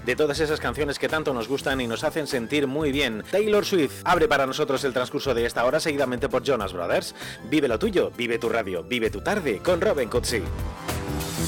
de todas esas canciones que tanto nos gustan y nos hacen sentir muy bien. Taylor Swift abre para nosotros el transcurso de esta hora, seguidamente por Jonas Brothers. Vive lo tuyo, vive tu radio, vive tu tarde con Robin Cutsi.